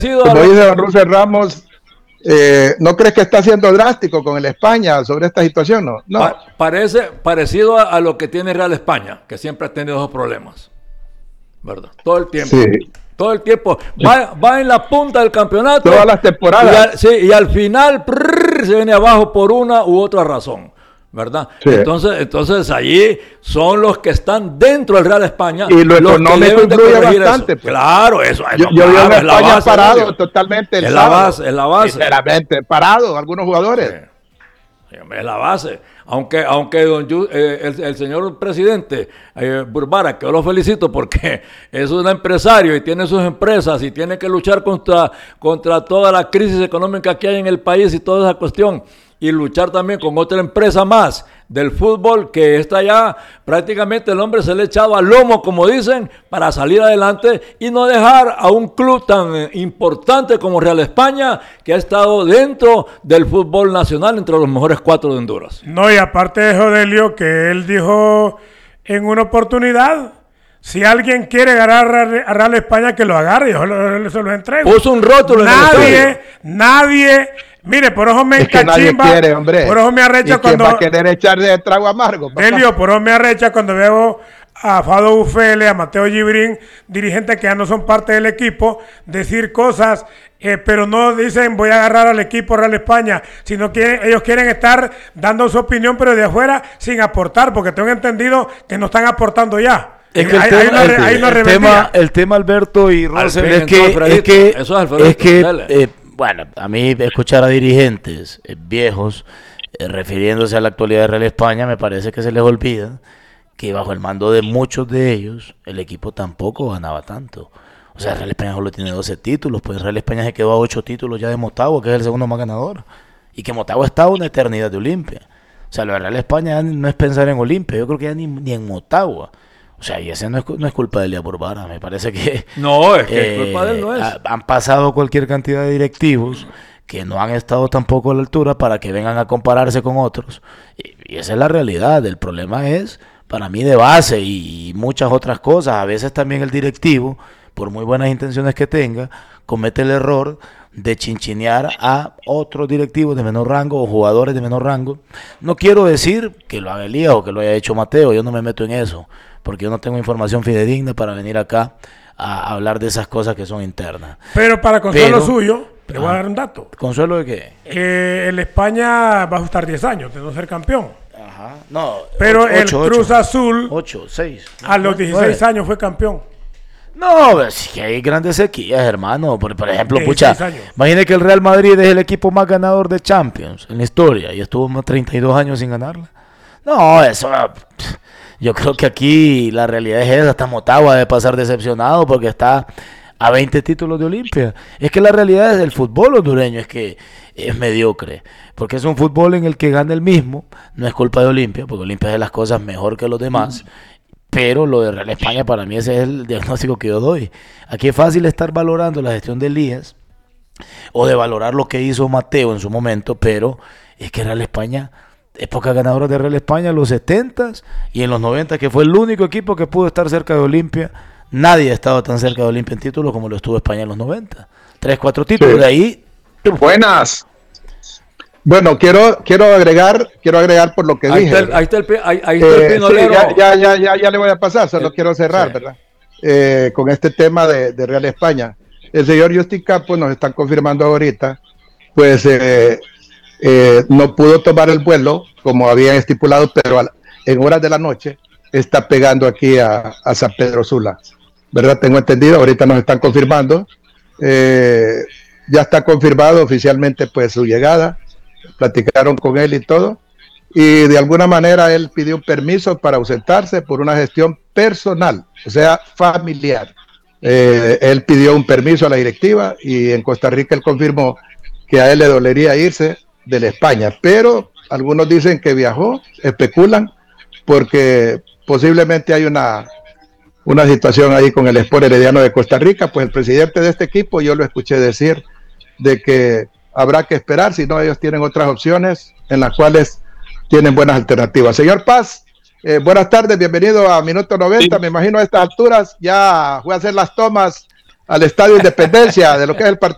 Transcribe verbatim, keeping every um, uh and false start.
Como dice don Russell Ramos, eh, ¿no crees que está siendo drástico con el España sobre esta situación? No, no. Pa parece parecido a, a lo que tiene Real España, que siempre ha tenido esos problemas, ¿verdad? Todo el tiempo. Sí. Todo el tiempo. Va, va en la punta del campeonato. Todas las temporadas. Y al, sí, y al final prrr, se viene abajo por una u otra razón, ¿verdad? Sí. Entonces, entonces allí son los que están dentro del Real España. Y lo económico influye bastante. Pues. Claro, eso. Yo, no, yo claro, vi a España base, parado obvio. totalmente. El es la base, es la base. Sinceramente, parado algunos jugadores. Sí. Es la base. Aunque, aunque don, eh, el, el señor presidente eh, Burbara, que yo lo felicito porque es un empresario y tiene sus empresas y tiene que luchar contra, contra toda la crisis económica que hay en el país y toda esa cuestión, y luchar también con otra empresa más del fútbol que está ya prácticamente el hombre se le ha echado al lomo, como dicen, para salir adelante y no dejar a un club tan importante como Real España, que ha estado dentro del fútbol nacional entre los mejores cuatro de Honduras. No, y aparte de Jodelio, que él dijo en una oportunidad, si alguien quiere agarrar a Real España, que lo agarre, yo se lo entrego. Puso un rótulo nadie, en el nadie... Mire, por ojo me es que encachimba, quiere, hombre. Por ojo me arrecha cuando... va a querer echarle de trago amargo? Papá? Delio, por ojo me arrecha cuando veo a Fado Ufele, a Mateo Gibrín, dirigentes que ya no son parte del equipo, decir cosas, eh, pero no dicen voy a agarrar al equipo Real España, sino que ellos quieren estar dando su opinión, pero de afuera sin aportar, porque tengo entendido que no están aportando ya. Es que el, hay, tema, hay una, el, hay una el, tema, el tema, Alberto y Rosel, es que, es que, eso es, es que eh, bueno, a mí escuchar a dirigentes eh, viejos eh, refiriéndose a la actualidad de Real España, me parece que se les olvida que bajo el mando de muchos de ellos, el equipo tampoco ganaba tanto. O sea, Real España solo tiene doce títulos, pues Real España se quedó a ocho títulos ya de Motagua, que es el segundo más ganador. Y que Motagua está a una eternidad de Olimpia. O sea, lo de Real España no es pensar en Olimpia, yo creo que ya ni, ni en Motagua. O sea, y ese no es, no es culpa de Elías Burbara, me parece que... No, es que eh, culpa de él no es. Ha, han pasado cualquier cantidad de directivos que no han estado tampoco a la altura para que vengan a compararse con otros. Y, y esa es la realidad. El problema es, para mí, de base y, y muchas otras cosas. A veces también el directivo, por muy buenas intenciones que tenga, comete el error de chinchinear a otros directivos de menor rango o jugadores de menor rango. No quiero decir que lo haga Elías o que lo haya hecho Mateo, yo no me meto en eso, porque yo no tengo información fidedigna para venir acá a hablar de esas cosas que son internas. Pero para consuelo Pero, suyo, le voy a dar un dato. ¿Consuelo de qué? Eh, el España va a estar diez años de no ser campeón. Ajá. No, Pero ocho, el ocho, Cruz ocho. Azul ocho, seis, a los dieciséis años fue campeón. No, es que hay grandes sequías, hermano. Por, por ejemplo, pucha, años. Imagine que el Real Madrid es el equipo más ganador de Champions en la historia y estuvo treinta y dos años sin ganarla. No, eso... Yo creo que aquí la realidad es esa. Hasta Motagua debe pasar decepcionado porque está a veinte títulos de Olimpia. Es que la realidad del fútbol hondureño es que es mediocre, porque es un fútbol en el que gana el mismo. No es culpa de Olimpia, porque Olimpia hace las cosas mejor que los demás. Pero lo de Real España, para mí ese es el diagnóstico que yo doy. Aquí es fácil estar valorando la gestión de Elías o de valorar lo que hizo Mateo en su momento, pero es que Real España... Épocas ganadoras de Real España en los setentas y en los noventa, que fue el único equipo que pudo estar cerca de Olimpia. Nadie ha estado tan cerca de Olimpia en títulos como lo estuvo España en los noventa. Tres, cuatro títulos, sí. De ahí... Buenas. Bueno, quiero quiero agregar quiero agregar por lo que ahí dije. Está el, ahí está el, ahí, ahí está el eh, pinolero. Sí, ya, ya, ya, ya le voy a pasar, solo el, quiero cerrar, sí. ¿Verdad? Eh, con este tema de, de Real España. El señor Justin Campos nos están confirmando ahorita, pues... Eh, Eh, no pudo tomar el vuelo como habían estipulado, pero a, en horas de la noche está pegando aquí a, a San Pedro Sula, ¿verdad? Tengo entendido, ahorita nos están confirmando, eh, ya está confirmado oficialmente pues su llegada, platicaron con él y todo, y de alguna manera él pidió un permiso para ausentarse por una gestión personal, o sea, familiar. Eh, él pidió un permiso a la directiva y en Costa Rica él confirmó que a él le dolería irse de la España, pero algunos dicen que viajó, especulan, porque posiblemente hay una, una situación ahí con el Sport Herediano de Costa Rica, pues el presidente de este equipo, yo lo escuché decir, de que habrá que esperar, si no ellos tienen otras opciones en las cuales tienen buenas alternativas. Señor Paz, eh, buenas tardes, bienvenido a Minuto noventa, sí. Me imagino a estas alturas ya voy a hacer las tomas al Estadio Independencia de lo que es el partido